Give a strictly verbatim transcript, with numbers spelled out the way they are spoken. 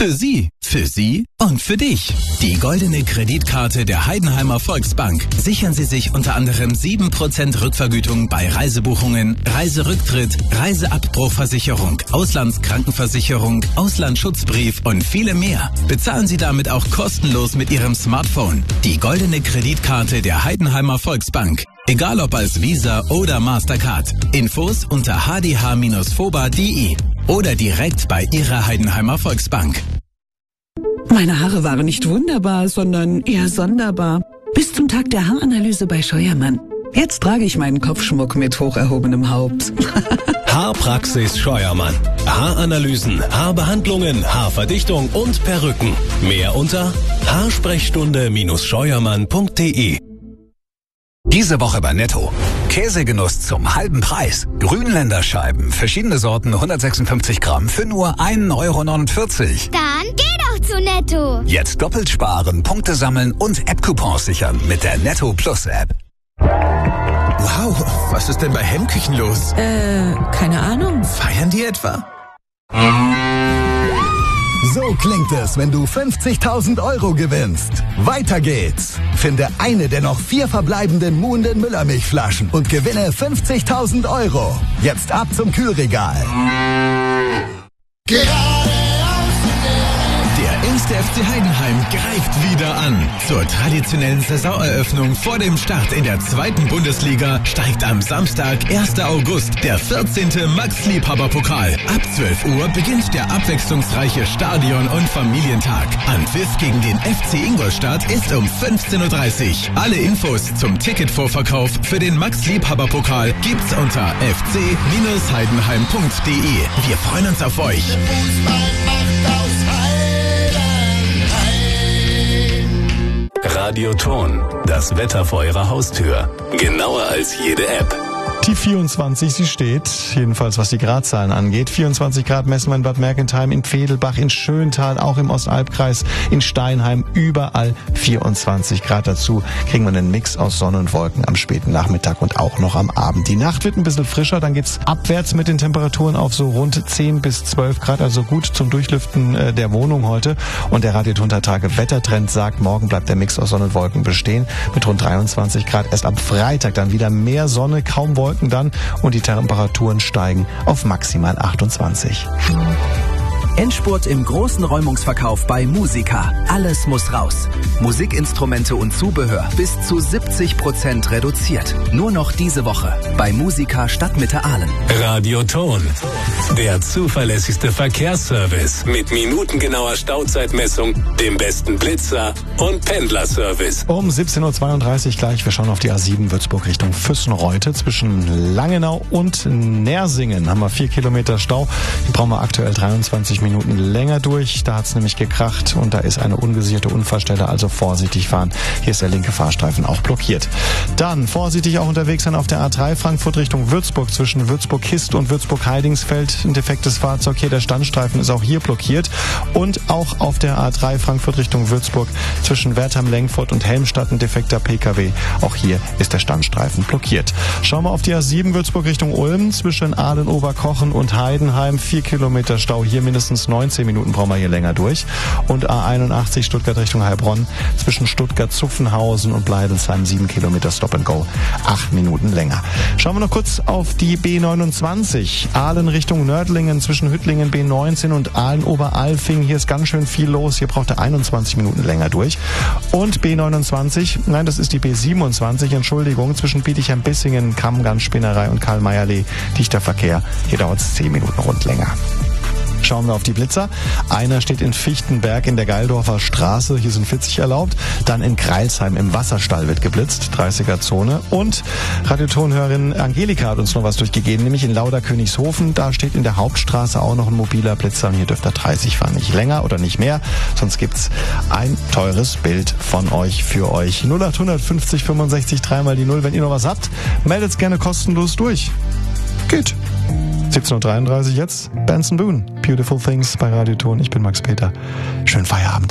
Für Sie, für Sie und für dich. Die goldene Kreditkarte der Heidenheimer Volksbank. Sichern Sie sich unter anderem sieben Prozent Rückvergütung bei Reisebuchungen, Reiserücktritt, Reiseabbruchversicherung, Auslandskrankenversicherung, Auslandsschutzbrief und viele mehr. Bezahlen Sie damit auch kostenlos mit Ihrem Smartphone. Die goldene Kreditkarte der Heidenheimer Volksbank. Egal ob als Visa oder Mastercard. Infos unter h d h Bindestrich foba punkt d e oder direkt bei Ihrer Heidenheimer Volksbank. Meine Haare waren nicht wunderbar, sondern eher sonderbar. Bis zum Tag der Haaranalyse bei Scheuermann. Jetzt trage ich meinen Kopfschmuck mit hoch erhobenem Haupt. Haarpraxis Scheuermann. Haaranalysen, Haarbehandlungen, Haarverdichtung und Perücken. Mehr unter haarsprechstunde Bindestrich scheuermann punkt d e. Diese Woche bei Netto. Käsegenuss zum halben Preis. Grünländer Scheiben, verschiedene Sorten, hundertsechsundfünfzig Gramm für nur ein Euro neunundvierzig. Dann geh doch zu Netto. Jetzt doppelt sparen, Punkte sammeln und App-Coupons sichern mit der Netto Plus App. Wow, was ist denn bei Hemmküchen los? Äh, keine Ahnung. Feiern die etwa? So klingt es, wenn du fünfzigtausend Euro gewinnst. Weiter geht's. Finde eine der noch vier verbleibenden Muhnden Müllermilchflaschen und gewinne fünfzigtausend Euro. Jetzt ab zum Kühlregal. Der erste F C Heidenheim greift wieder an. Zur traditionellen Saisoneröffnung vor dem Start in der zweiten Bundesliga steigt am Samstag, ersten August, der vierzehnte Max-Liebhaber-Pokal. Ab zwölf Uhr beginnt der abwechslungsreiche Stadion- und Familientag. Anpfiff gegen den F C Ingolstadt ist um fünfzehn Uhr dreißig. Alle Infos zum Ticketvorverkauf für den Max-Liebhaber-Pokal gibt's unter f c Bindestrich heidenheim punkt d e. Wir freuen uns auf euch. Radioton, das Wetter vor Ihrer Haustür. Genauer als jede App. Die vierundzwanzig, sie steht, jedenfalls was die Gradzahlen angeht. vierundzwanzig Grad messen wir in Bad Mergentheim, in Vedelbach, in Schöntal, auch im Ostalbkreis, in Steinheim, überall vierundzwanzig Grad. Dazu kriegen wir einen Mix aus Sonne und Wolken am späten Nachmittag und auch noch am Abend. Die Nacht wird ein bisschen frischer, dann geht's abwärts mit den Temperaturen auf so rund zehn bis zwölf Grad, also gut zum Durchlüften äh, der Wohnung heute. Und der Radioton-Tage Wettertrend sagt, morgen bleibt der Mix aus Sonne und Wolken bestehen mit rund dreiundzwanzig Grad. Erst am Freitag dann wieder mehr Sonne, kaum Wolken dann und die Temperaturen steigen auf maximal achtundzwanzig. Endspurt im großen Räumungsverkauf bei Musica. Alles muss raus. Musikinstrumente und Zubehör bis zu siebzig Prozent reduziert. Nur noch diese Woche bei Musica Stadtmitte Aalen. Radioton, der zuverlässigste Verkehrsservice mit minutengenauer Stauzeitmessung, dem besten Blitzer und Pendlerservice. Um siebzehn Uhr zweiunddreißig gleich, wir schauen auf die A sieben Würzburg Richtung Füssenreute. Zwischen Langenau und Nersingen haben wir vier Kilometer Stau. Die brauchen wir aktuell dreiundzwanzig Minuten länger durch. Da hat es nämlich gekracht und da ist eine ungesicherte Unfallstelle, also vorsichtig fahren. Hier ist der linke Fahrstreifen auch blockiert. Dann vorsichtig auch unterwegs sein auf der A drei Frankfurt Richtung Würzburg zwischen Würzburg-Hist und Würzburg-Heidingsfeld. Ein defektes Fahrzeug hier, der Standstreifen ist auch hier blockiert. Und auch auf der A drei Frankfurt Richtung Würzburg zwischen Wertheim-Lengfurt und Helmstadt ein defekter P K W. Auch hier ist der Standstreifen blockiert. Schauen wir auf die A sieben Würzburg Richtung Ulm zwischen Aalen-Oberkochen und Heidenheim. Vier Kilometer Stau, hier mindestens neunzehn Minuten brauchen wir hier länger durch. Und A einundachtzig Stuttgart Richtung Heilbronn zwischen Stuttgart-Zuffenhausen und Bleidelsheim sieben Kilometer Stop and Go. Acht Minuten länger. Schauen wir noch kurz auf die B neunundzwanzig. Aalen Richtung Nördlingen zwischen Hüttlingen B neunzehn und Aalen-Oberalfing. Hier ist ganz schön viel los. Hier braucht er einundzwanzig Minuten länger durch. Und B neunundzwanzig, nein, das ist die B siebenundzwanzig, Entschuldigung, zwischen Bietigheim-Bissingen, Kammgarn-Spinnerei und Karl-Meyer-Lee. Dichter Verkehr. Hier dauert es zehn Minuten rund länger. Schauen wir auf die Blitzer. Einer steht in Fichtenberg in der Geildorfer Straße. Hier sind vierzig erlaubt. Dann in Greilsheim im Wasserstall wird geblitzt. dreißiger Zone. Und Radiotonhörerin Angelika hat uns noch was durchgegeben, nämlich in Lauderkönigshofen. Da steht in der Hauptstraße auch noch ein mobiler Blitzer. Und hier dürft ihr dreißig fahren. Nicht länger oder nicht mehr. Sonst gibt's ein teures Bild von euch für euch. null acht fünfzig fünfundsechzig dreimal die null. Wenn ihr noch was habt, meldet's gerne kostenlos durch. Geht. siebzehn Uhr dreiunddreißig jetzt. Benson Boone. Beautiful Things bei Radioton. Ich bin Max Peter. Schönen Feierabend.